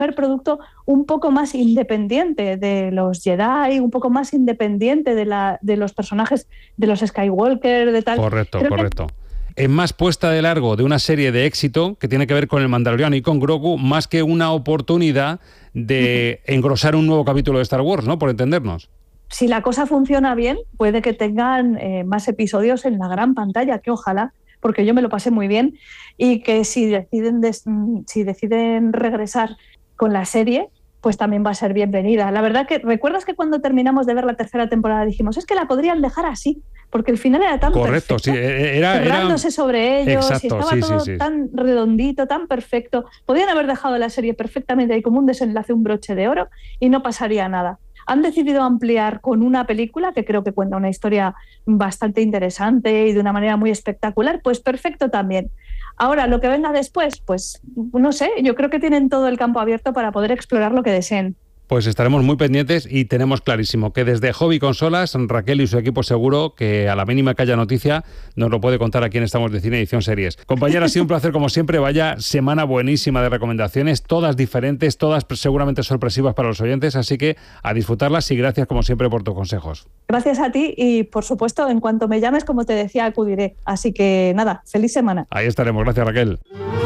producto un poco más independiente de los Jedi, un poco más independiente de los personajes de los Skywalker, de tal. Correcto. Es más puesta de largo de una serie de éxito que tiene que ver con el Mandaloriano y con Grogu, más que una oportunidad de engrosar un nuevo capítulo de Star Wars, ¿no? Por entendernos. Si la cosa funciona bien, puede que tengan más episodios en la gran pantalla, que ojalá, porque yo me lo pasé muy bien, y que si deciden regresar con la serie, pues también va a ser bienvenida. La verdad que, ¿recuerdas que cuando terminamos de ver la tercera temporada dijimos, es que la podrían dejar así? Porque el final era tan perfecto, sí, cerrándose sobre ellos, exacto, y estaba todo tan redondito, tan perfecto. Podían haber dejado la serie perfectamente ahí como un desenlace, un broche de oro, y no pasaría nada. Han decidido ampliar con una película que creo que cuenta una historia bastante interesante y de una manera muy espectacular, pues perfecto también. Ahora, lo que venga después, pues no sé, yo creo que tienen todo el campo abierto para poder explorar lo que deseen. Pues estaremos muy pendientes y tenemos clarísimo que desde Hobby Consolas, Raquel y su equipo seguro que a la mínima que haya noticia nos lo puede contar aquí en Estamos de Cine Edición Series. Compañera, ha sido un placer como siempre, vaya semana buenísima de recomendaciones, todas diferentes, todas seguramente sorpresivas para los oyentes, así que a disfrutarlas y gracias como siempre por tus consejos. Gracias a ti y por supuesto en cuanto me llames, como te decía, acudiré. Así que nada, feliz semana. Ahí estaremos, gracias Raquel.